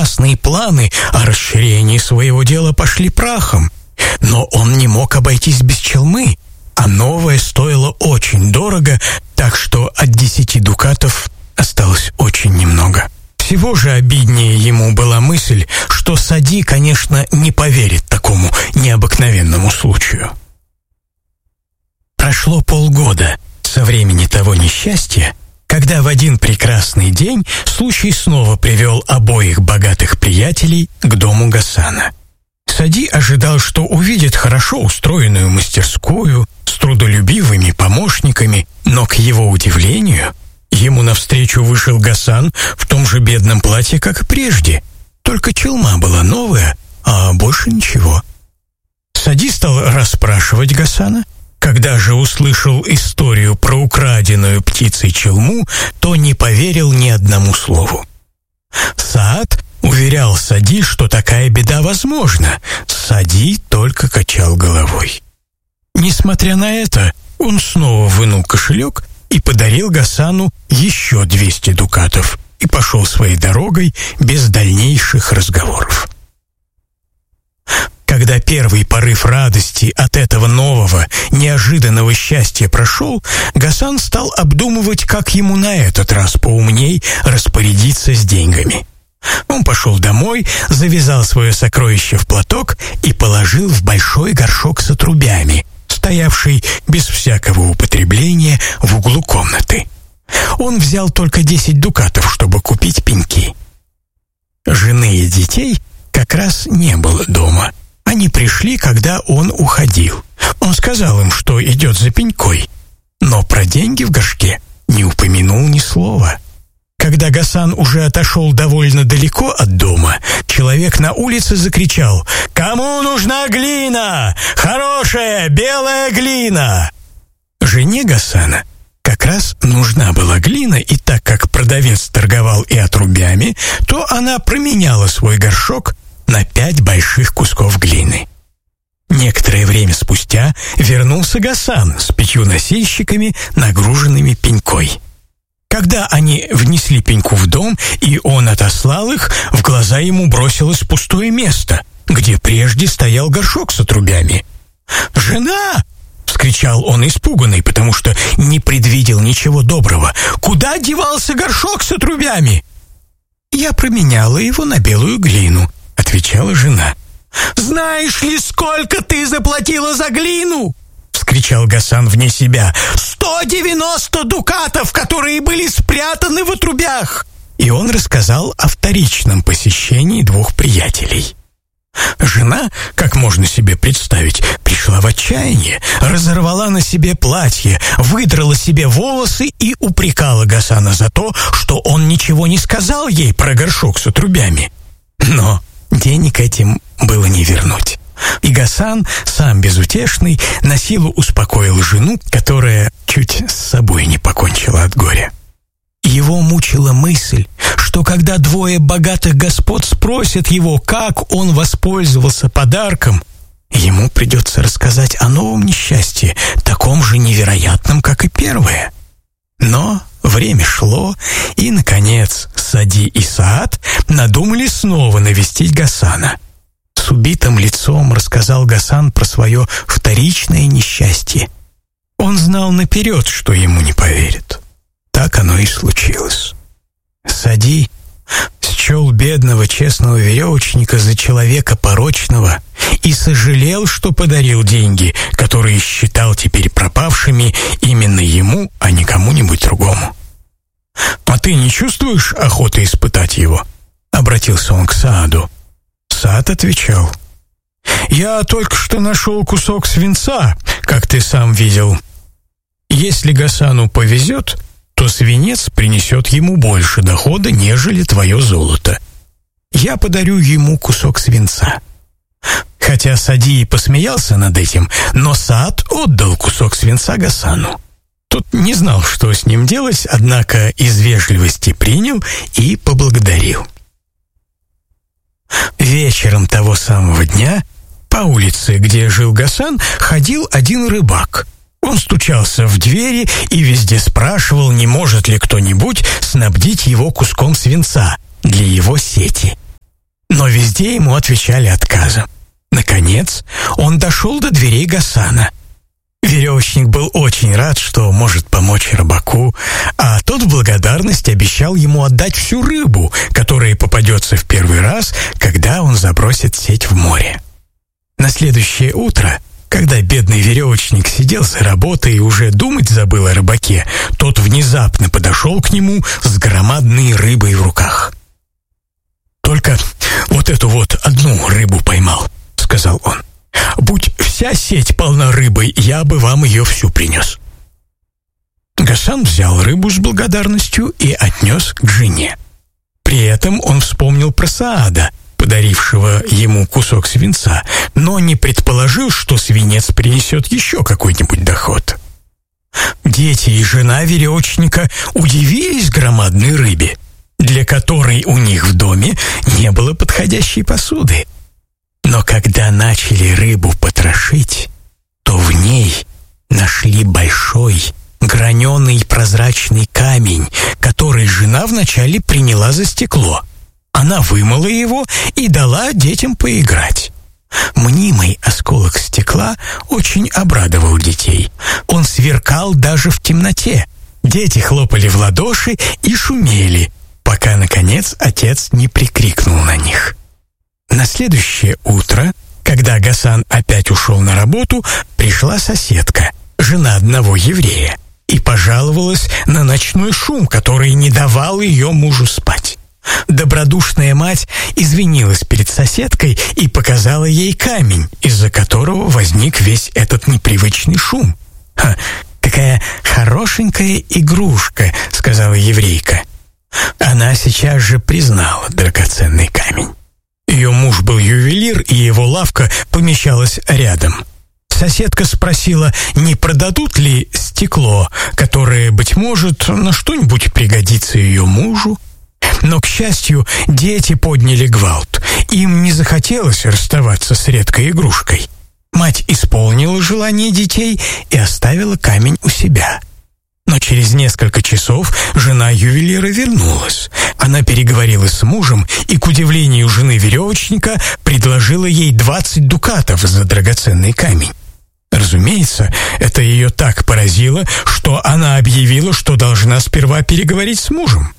прекрасные планы о расширении своего дела пошли прахом. Но он не мог обойтись без челмы, а новая стоила очень дорого, так что от 10 дукатов осталось очень немного. Всего же обиднее ему была мысль, что Сади, конечно, не поверит такому необыкновенному случаю. Прошло полгода со времени того несчастья, когда в один прекрасный день случай снова привел обоих богатых приятелей к дому Гасана. Сади ожидал, что увидит хорошо устроенную мастерскую с трудолюбивыми помощниками, но, к его удивлению, ему навстречу вышел Гасан в том же бедном платье, как и прежде. Только челма была новая, а больше ничего. Сади стал расспрашивать Гасана. Когда же услышал историю про украденную птицей челму, то не поверил ни одному слову. Саад уверял Сади, что такая беда возможна. Сади только качал головой. Несмотря на это, он снова вынул кошелек и подарил Гасану еще 200 дукатов и пошел своей дорогой без дальнейших разговоров. Когда первый порыв радости от этого нового, неожиданного счастья прошел, Гасан стал обдумывать, как ему на этот раз поумней распорядиться с деньгами. Он пошел домой, завязал свое сокровище в платок и положил в большой горшок с отрубями, стоявший без всякого употребления в углу комнаты. Он взял только 10 дукатов, чтобы купить пеньки. Жены и детей как раз не было дома. Они пришли, когда он уходил. Он сказал им, что идет за пенькой, но про деньги в горшке не упомянул ни слова. Когда Гасан уже отошел довольно далеко от дома, человек на улице закричал: «Кому нужна глина? Хорошая белая глина!» Жене Гасана как раз нужна была глина, и так как продавец торговал и отрубями, то она променяла свой горшок на 5 больших кусков глины. Некоторое время спустя вернулся Гасан с 5 носильщиками, нагруженными пенькой. Когда они внесли пеньку в дом, и он отослал их, в глаза ему бросилось пустое место, где прежде стоял горшок с отрубями. «Жена!» — вскричал он испуганный, потому что не предвидел ничего доброго. «Куда девался горшок с отрубями?» «Я променяла его на белую глину», — отвечала жена. «Знаешь ли, сколько ты заплатила за глину?» — вскричал Гасан вне себя. 190 дукатов, которые были спрятаны в отрубях!» И он рассказал о вторичном посещении 2 приятелей. Жена, как можно себе представить, пришла в отчаяние, разорвала на себе платье, выдрала себе волосы и упрекала Гасана за то, что он ничего не сказал ей про горшок с отрубями. Но денег этим было не вернуть. И Гасан, сам безутешный, насилу успокоил жену, которая чуть с собой не покончила от горя. Его мучила мысль, что когда 2 богатых господ спросят его, как он воспользовался подарком, ему придется рассказать о новом несчастье, таком же невероятном, как и первое. Но время шло, и, наконец, Сади и Саад надумали снова навестить Гасана. С убитым лицом рассказал Гасан про свое вторичное несчастье. Он знал наперед, что ему не поверят. Так оно и случилось. Сади счел бедного честного веревочника за человека порочного и сожалел, что подарил деньги, которые считал теперь пропавшими именно ему, а не кому-нибудь другому. «А ты не чувствуешь охоты испытать его?» — обратился он к Сааду. Саад отвечал: «Я только что нашел кусок свинца, как ты сам видел. Если Гасану повезет, то свинец принесет ему больше дохода, нежели твое золото. Я подарю ему кусок свинца». Хотя Сади и посмеялся над этим, но Саад отдал кусок свинца Гасану. Тот не знал, что с ним делать, однако из вежливости принял и поблагодарил. Вечером того самого дня по улице, где жил Гасан, ходил один рыбак. Он стучался в двери и везде спрашивал, не может ли кто-нибудь снабдить его куском свинца для его сети. но везде ему отвечали отказом. Наконец, он дошел до дверей Гасана. Веревочник был очень рад, что может помочь рыбаку, а тот в благодарность обещал ему отдать всю рыбу, которая попадется в первый раз, когда он забросит сеть в море. На следующее утро, когда бедный веревочник сидел за работой и уже думать забыл о рыбаке, тот внезапно подошел к нему с громадной рыбой в руках. «Только вот эту вот одну рыбу поймал», — сказал он. «Будь вся сеть полна рыбой, я бы вам ее всю принес». Гасан взял рыбу с благодарностью и отнес к жене. При этом он вспомнил про Саада, подарившего ему кусок свинца, но не предположил, что свинец принесет еще какой-нибудь доход. Дети и жена веревочника удивились громадной рыбе, для которой у них в доме не было подходящей посуды. Но когда начали рыбу потрошить, то в ней нашли большой граненый прозрачный камень, который жена вначале приняла за стекло. Она вымыла его и дала детям поиграть. Мнимый осколок стекла очень обрадовал детей. Он сверкал даже в темноте. Дети хлопали в ладоши и шумели, пока, наконец, отец не прикрикнул на них. На следующее утро, когда Гасан опять ушел на работу, пришла соседка, жена одного еврея, и пожаловалась на ночной шум, который не давал ее мужу спать. Добродушная мать извинилась перед соседкой и показала ей камень, из-за которого возник весь этот непривычный шум. «Какая хорошенькая игрушка», — сказала еврейка. Она сейчас же признала драгоценный камень. Ее муж был ювелир, и его лавка помещалась рядом. Соседка спросила, не продадут ли стекло, которое, быть может, на что-нибудь пригодится ее мужу. Но, к счастью, дети подняли гвалт. Им не захотелось расставаться с редкой игрушкой. Мать исполнила желание детей и оставила камень у себя. Но через несколько часов жена ювелира вернулась. Она переговорила с мужем и, к удивлению жены веревочника, предложила ей 20 дукатов за драгоценный камень. Разумеется, это ее так поразило, что она объявила, что должна сперва переговорить с мужем.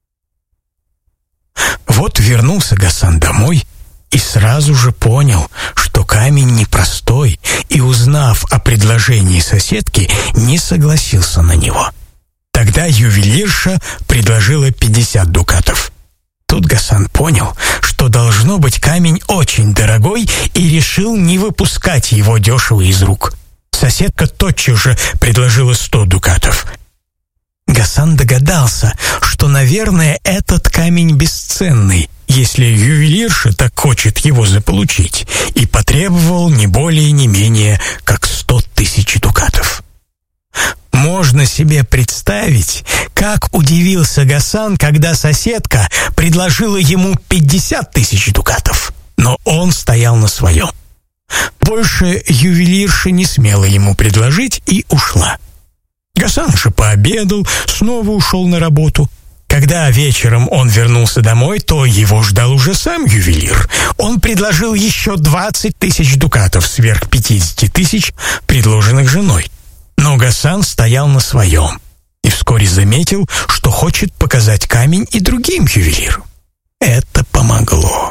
Вот вернулся Гасан домой и сразу же понял, что камень непростой, и, узнав о предложении соседки, не согласился на него. Тогда ювелирша предложила 50 дукатов. Тут Гасан понял, что должно быть камень очень дорогой, и решил не выпускать его дешево из рук. Соседка тотчас же предложила 100 дукатов. Гасан догадался, что, наверное, этот камень бесценный, если ювелирша так хочет его заполучить, и потребовал не более не менее как 100 тысяч дукатов. Можно себе представить, как удивился Гасан, когда соседка предложила ему 50 тысяч дукатов, но он стоял на своем. Больше ювелирша не смела ему предложить и ушла. Гасан же пообедал, снова ушел на работу. Когда вечером он вернулся домой, то его ждал уже сам ювелир. Он предложил еще 20 тысяч дукатов сверх 50 тысяч, предложенных женой. Но Гасан стоял на своем и вскоре заметил, что хочет показать камень и другим ювелирам. Это помогло.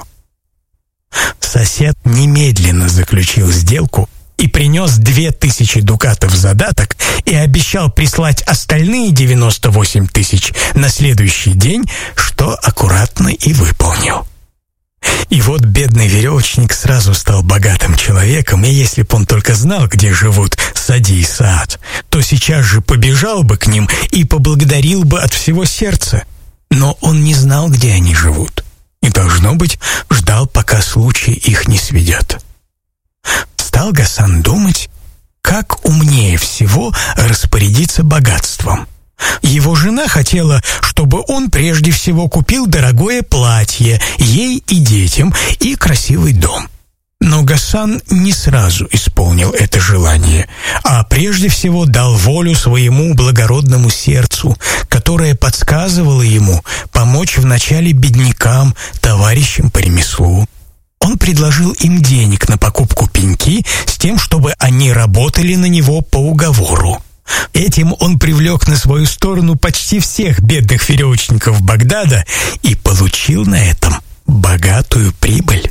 Сосед немедленно заключил сделку и принес 2000 дукатов задаток и обещал прислать остальные 98 тысяч на следующий день, что аккуратно и выполнил. И вот бедный веревочник сразу стал богатым человеком, и если бы он только знал, где живут Сади и Саад, то сейчас же побежал бы к ним и поблагодарил бы от всего сердца. Но он не знал, где они живут, и, должно быть, ждал, пока случай их не сведет. Стал Гасан думать, как умнее всего распорядиться богатством. Его жена хотела, чтобы он прежде всего купил дорогое платье ей и детям и красивый дом. Но Но Гасан не сразу исполнил это желание, а прежде всего дал волю своему благородному сердцу, которое подсказывало ему помочь вначале беднякам, товарищам по ремеслу. Он предложил им денег на покупку пеньки с тем, чтобы они работали на него по уговору. Этим он привлек на свою сторону почти всех бедных веревочников Багдада и получил на этом богатую прибыль.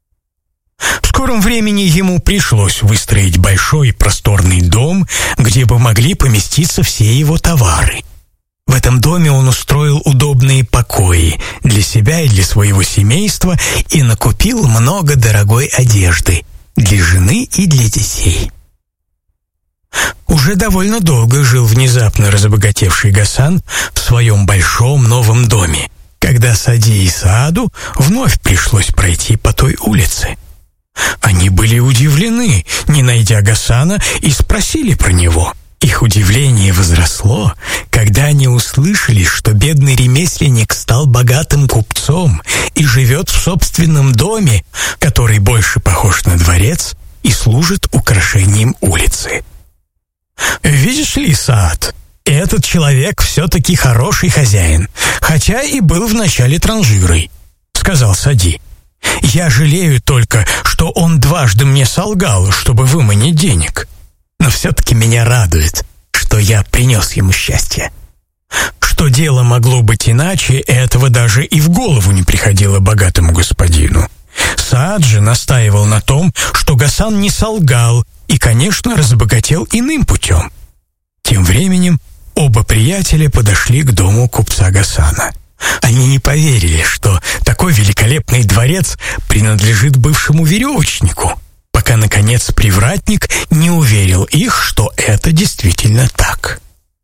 В скором времени ему пришлось выстроить большой просторный дом, где бы могли поместиться все его товары. В этом доме он устроил удобные покои для себя и для своего семейства и накупил много дорогой одежды для жены и для детей. Уже довольно долго жил внезапно разбогатевший Гасан в своем большом новом доме, когда Сади и Сааду вновь пришлось пройти по той улице. Они были удивлены, не найдя Гасана, и спросили про него. Их удивление возросло, когда они услышали, что бедный ремесленник стал богатым купцом и живет в собственном доме, который больше похож на дворец и служит украшением улицы. «Видишь ли, Саад, этот человек все-таки хороший хозяин, хотя и был вначале транжирой», — сказал Сади. «Я жалею только, что он дважды мне солгал, чтобы выманить денег. Но все-таки меня радует, что я принес ему счастье. Что дело могло быть иначе, этого даже и в голову не приходило богатому господину. Саад же настаивал на том, что Гасан не солгал и, конечно, разбогател иным путем». Тем временем оба приятеля подошли к дому купца Гасана. Они не поверили, что такой великолепный дворец принадлежит бывшему веревочнику, пока, наконец, привратник не уверил их, что это действительно так.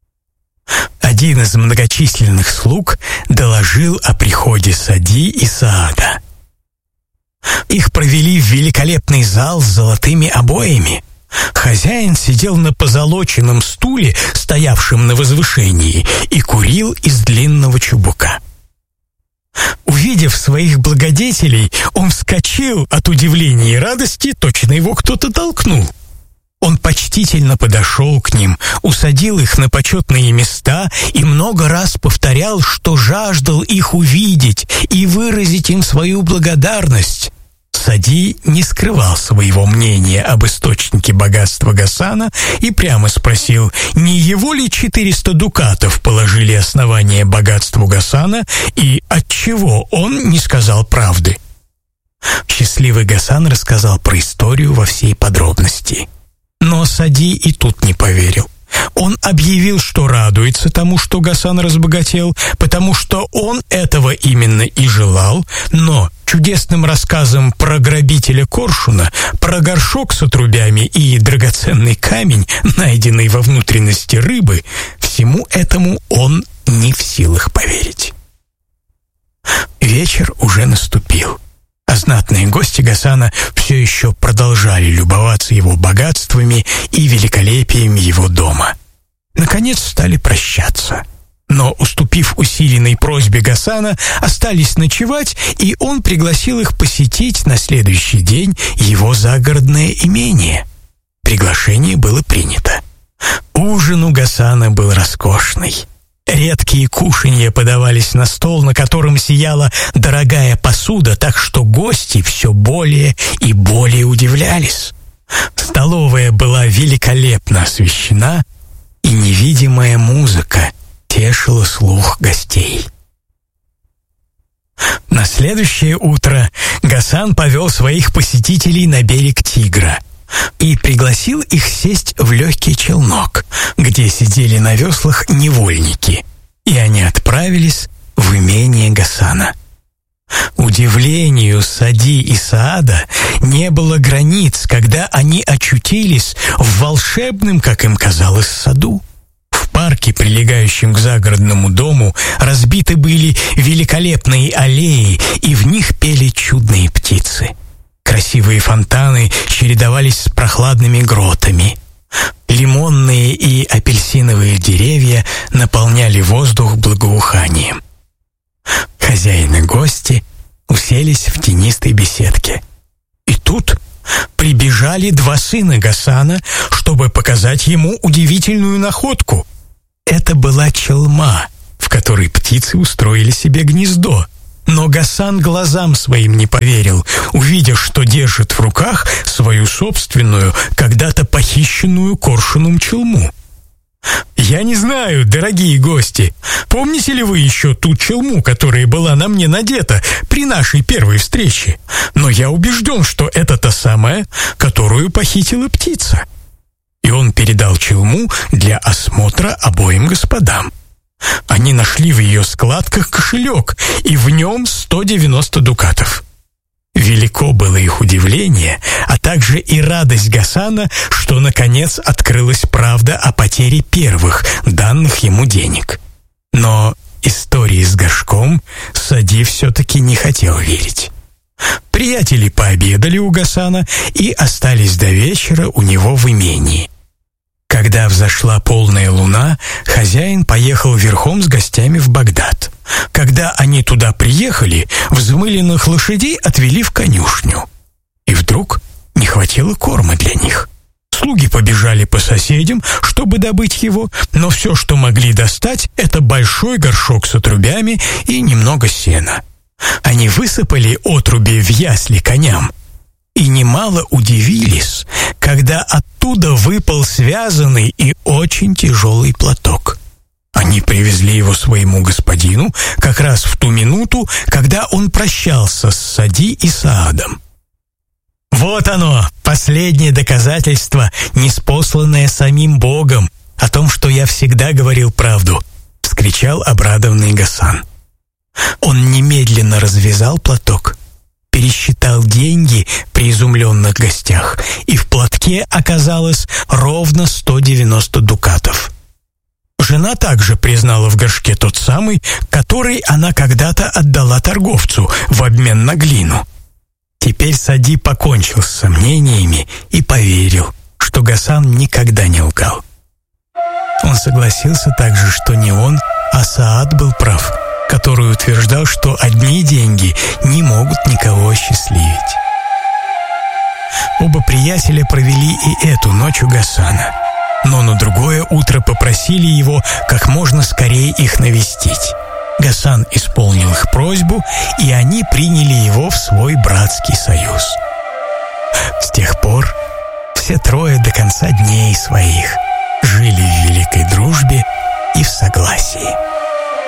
Один из многочисленных слуг доложил о приходе Сади и Саада. Их провели в великолепный зал с золотыми обоями. Хозяин сидел на позолоченном стуле, стоявшем на возвышении, и курил из длинного чубука. Увидев своих благодетелей, он вскочил от удивления и радости, точно его кто-то толкнул. Он почтительно подошел к ним, усадил их на почетные места и много раз повторял, что жаждал их увидеть и выразить им свою благодарность. Сади не скрывал своего мнения об источнике богатства Гасана и прямо спросил, не его ли 400 дукатов положили основание богатству Гасана и отчего он не сказал правды. Счастливый Гасан рассказал про историю во всей подробности. Но Сади и тут не поверил. Он объявил, что радуется тому, что Гасан разбогател, потому что он этого именно и желал, но чудесным рассказом про грабителя коршуна, про горшок с отрубями и драгоценный камень, найденный во внутренности рыбы, всему этому он не в силах поверить. Вечер уже наступил, а знатные гости Гасана все еще продолжали любоваться его богатствами и великолепием его дома. Наконец стали прощаться. Но, уступив усиленной просьбе Гасана, остались ночевать, и он пригласил их посетить на следующий день его загородное имение. Приглашение было принято. Ужин у Гасана был роскошный. Редкие кушанья подавались на стол, на котором сияла дорогая посуда, так что гости все более и более удивлялись. Столовая была великолепно освещена, и невидимая музыка тешила слух гостей. На следующее утро Гасан повел своих посетителей на берег Тигра и пригласил их сесть в легкий челнок, где сидели на веслах невольники, и они отправились в имение Гасана. Удивлению Сади и Саада не было границ, когда они очутились в волшебном, как им казалось, саду. В парке, прилегающем к загородному дому, разбиты были великолепные аллеи, и в них пели чудные птицы. Красивые фонтаны чередовались с прохладными гротами. Лимонные и апельсиновые деревья наполняли воздух благоуханием. Хозяин и гости уселись в тенистой беседке. И тут прибежали 2 сына Гасана, чтобы показать ему удивительную находку. Это была челма, в которой птицы устроили себе гнездо. Но Гасан глазам своим не поверил, увидев, что держит в руках свою собственную, когда-то похищенную коршуном челму. «Я не знаю, дорогие гости, помните ли вы еще ту челму, которая была на мне надета при нашей первой встрече? Но я убежден, что это та самая, которую похитила птица». И он передал челму для осмотра обоим господам. Они нашли в ее складках кошелек, и в нем 190 дукатов. Велико было их удивление, а также и радость Гасана, что, наконец, открылась правда о потере первых, данных ему денег. Но истории с горшком Сади все-таки не хотел верить. Приятели пообедали у Гасана и остались до вечера у него в имении. Когда взошла полная луна, хозяин поехал верхом с гостями в Багдад. Когда они туда приехали, взмыленных лошадей отвели в конюшню. И вдруг не хватило корма для них. Слуги побежали по соседям, чтобы добыть его, но все, что могли достать, это большой горшок с отрубями и немного сена. Они высыпали отруби в ясли коням. И немало удивились, когда оттуда выпал связанный и очень тяжелый платок. Они привезли его своему господину как раз в ту минуту, когда он прощался с Сади и Саадом. «Вот оно, последнее доказательство, ниспосланное самим Богом, о том, что я всегда говорил правду», — вскричал обрадованный Гасан. Он немедленно развязал платок, пересчитал деньги при изумленных гостях, и в платке оказалось ровно 190 дукатов. Жена также признала в горшке тот самый, который она когда-то отдала торговцу в обмен на глину. Теперь Сади покончил с сомнениями и поверил, что Гасан никогда не лгал. Он согласился также, что не он, а Саад был прав, который утверждал, что одни деньги не могут никого осчастливить. Оба приятеля провели и эту ночь у Гасана, но на другое утро попросили его как можно скорее их навестить. Гасан исполнил их просьбу, и они приняли его в свой братский союз. С тех пор все трое до конца дней своих жили в великой дружбе и в согласии.